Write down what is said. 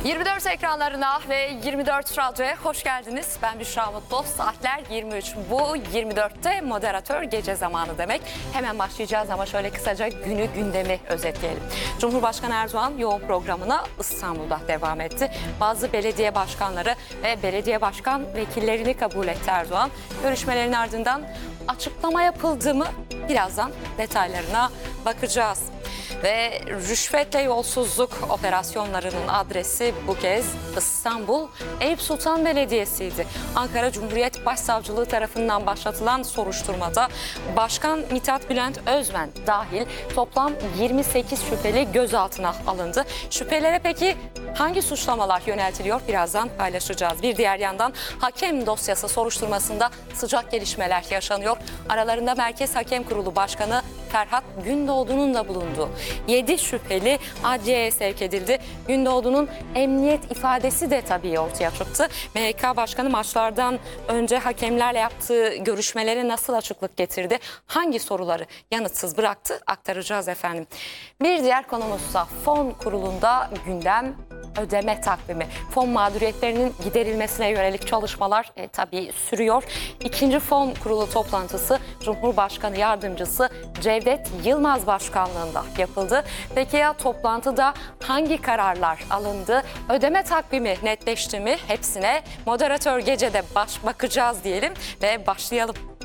24 ekranlarına ve 24 Radyo'ya hoş geldiniz. Ben Büşra Mutlu. Saatler 23. Bu 24'te moderatör gece zamanı demek. Hemen başlayacağız ama şöyle kısaca günü gündemi özetleyelim. Cumhurbaşkanı Erdoğan yoğun programına İstanbul'da devam etti. Bazı belediye başkanları ve belediye başkan vekillerini kabul etti Erdoğan. Görüşmelerin ardından açıklama yapıldı mı? Birazdan detaylarına bakacağız. Ve rüşvetle yolsuzluk operasyonlarının adresi bu kez İstanbul Eyüp Sultan Belediyesi'ydi. Ankara Cumhuriyet Başsavcılığı tarafından başlatılan soruşturmada Başkan Mithat Bülent Özmen dahil toplam 28 şüpheli gözaltına alındı. Şüphelere peki hangi suçlamalar yöneltiliyor? Birazdan paylaşacağız. Bir diğer yandan hakem dosyası soruşturmasında sıcak gelişmeler yaşanıyor. Aralarında Merkez Hakem Kurulu Başkanı Ferhat Gündoğdu'nun da bulunduğu 7 şüpheli adliyeye sevk edildi. Gündoğdu'nun emniyet ifadesi de tabii ortaya çıktı. MHK Başkanı maçlardan önce hakemlerle yaptığı görüşmelere nasıl açıklık getirdi? Hangi soruları yanıtsız bıraktı? Aktaracağız efendim. Bir diğer konumuzsa fon kurulunda gündem ödeme takvimi. Fon mağduriyetlerinin giderilmesine yönelik çalışmalar tabii sürüyor. İkinci fon kurulu toplantısı Cumhurbaşkanı Yardımcısı Cevdet Yılmaz Başkanlığında yapıldı. Peki ya toplantıda hangi kararlar alındı? Ödeme takvimi netleşti mi? Hepsine moderatör gecede bakacağız diyelim ve başlayalım.